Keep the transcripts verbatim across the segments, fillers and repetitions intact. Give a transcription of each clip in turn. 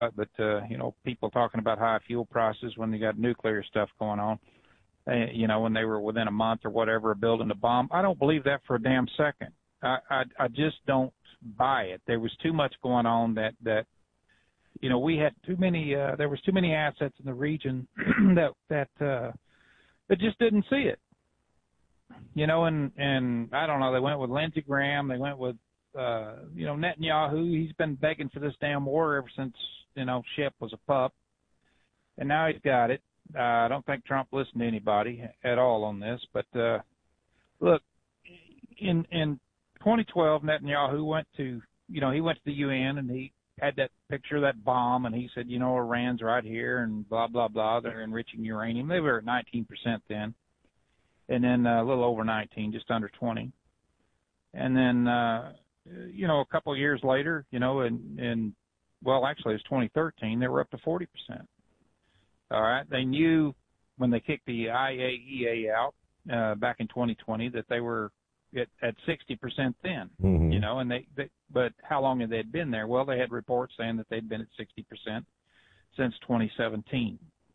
but, uh, you know, people talking about high fuel prices when they got nuclear stuff going on, uh, you know, when they were within a month or whatever of building a bomb. I don't believe that for a damn second. I, I, I just don't buy it. There was too much going on that, that, you know, we had too many, uh, there was too many assets in the region that, that, uh, that just didn't see it. You know, and, and I don't know, they went with Lindsey Graham, they went with, uh, you know, Netanyahu. He's been begging for this damn war ever since, you know, Ship was a pup. And now he's got it. Uh, I don't think Trump listened to anybody at all on this. But, uh, look, in, in twenty twelve, Netanyahu went to, you know, he went to the U N and he had that picture of that bomb, and he said, you know, Iran's right here and blah, blah, blah. They're enriching uranium. They were at nineteen percent then. And then uh, a little over nineteen, just under twenty. And then, uh, you know, a couple of years later, you know, and, and well, actually, it was twenty thirteen, they were up to forty percent. All right. They knew when they kicked the I A E A out uh, back in twenty twenty that they were at, at sixty percent then, mm-hmm. you know, and they, they, but how long had they been there? Well, they had reports saying that they'd been at sixty percent since twenty seventeen.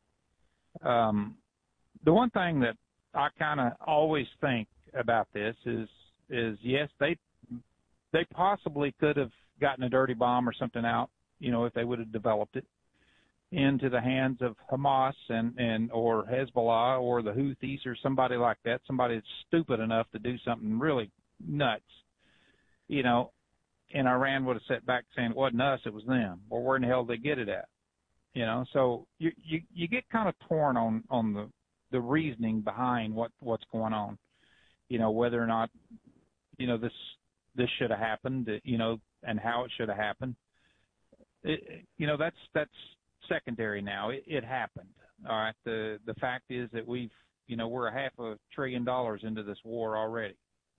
Um, the one thing that I kind of always think about this is, is yes, they, they possibly could have gotten a dirty bomb or something out, you know, if they would have developed it into the hands of Hamas and, and, or Hezbollah or the Houthis or somebody like that, somebody that's stupid enough to do something really nuts, you know, and Iran would have sat back saying it wasn't us, it was them. Well, where in the hell did they get it at? You know, so you, you, you get kind of torn on, on the, the reasoning behind what, what's going on, you know, whether or not, you know, this, this should have happened, you know, and how it should have happened. It, you know, that's, that's secondary now. It, it happened. All right. The, the fact is that we've, you know, we're a half a trillion dollars into this war already.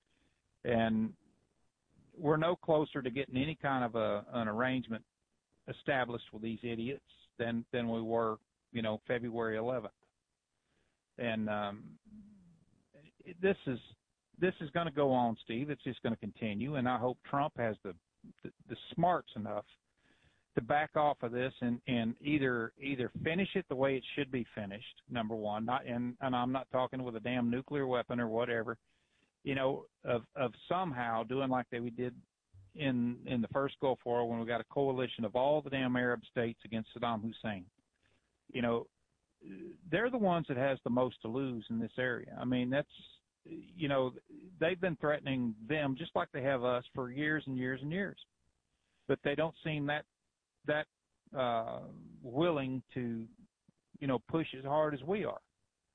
And we're no closer to getting any kind of a, an arrangement established with these idiots than, than we were, you know, February eleventh. And um, this is this is going to go on, Steve. It's just going to continue, and I hope Trump has the, the the smarts enough to back off of this and, and either either finish it the way it should be finished. Number one, not and, and I'm not talking with a damn nuclear weapon or whatever, you know, of of somehow doing like they we did in in the first Gulf War when we got a coalition of all the damn Arab states against Saddam Hussein. You know, they're the ones that has the most to lose in this area. I mean, that's, you know, they've been threatening them just like they have us for years and years and years. But they don't seem that that uh, willing to, you know, push as hard as we are.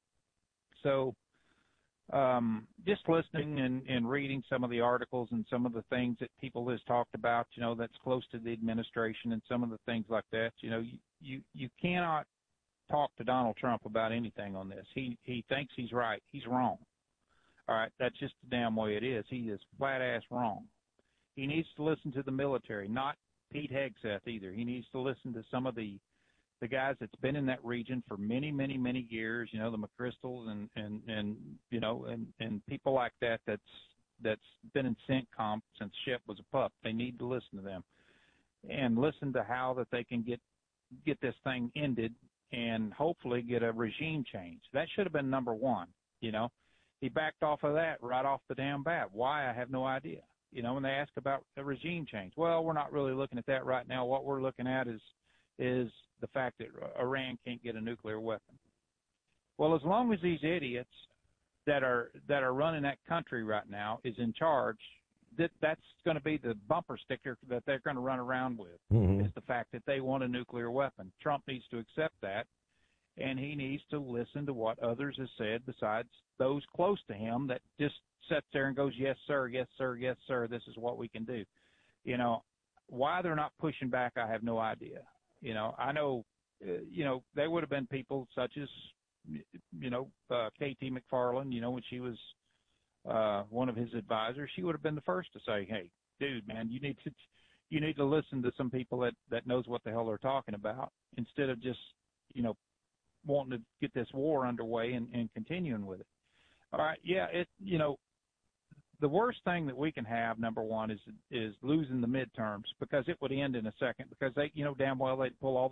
So um, just listening and, and reading some of the articles and some of the things that people has talked about, you know, that's close to the administration and some of the things like that, you know, you, you, you cannot talk to Donald Trump about anything on this. He he thinks he's right. He's wrong. All right, that's just the damn way it is. He is flat ass wrong. He needs to listen to the military, not Pete Hegseth either. He needs to listen to some of the the guys that's been in that region for many, many, many years. You know, the McChrystals and and and you know and and people like that. That's that's been in CENTCOM since Ship was a pup. They need to listen to them and listen to how that they can get get this thing ended and hopefully get a regime change. That should have been number one, you know. He backed off of that right off the damn bat. Why, I have no idea. You know, when they ask about a regime change, well, we're not really looking at that right now. What we're looking at is is the fact that Iran can't get a nuclear weapon. Well, as long as these idiots that are that are running that country right now is in charge, that that's going to be the bumper sticker that they're going to run around with, mm-hmm. is the fact that they want a nuclear weapon. Trump needs to accept that, and he needs to listen to what others have said besides those close to him that just sits there and goes, yes, sir, yes, sir, yes, sir, this is what we can do. You know, why they're not pushing back, I have no idea. You know, I know, uh, you know, there would have been people such as, you know, uh, K T McFarland, you know, when she was uh, one of his advisors, she would have been the first to say, hey, dude, man, you need to you need to listen to some people that, that knows what the hell they're talking about instead of just, you know, wanting to get this war underway and, and continuing with it. All right, yeah, it, you know, the worst thing that we can have, number one, is is losing the midterms, because it would end in a second, because they, you know, damn well they'd pull all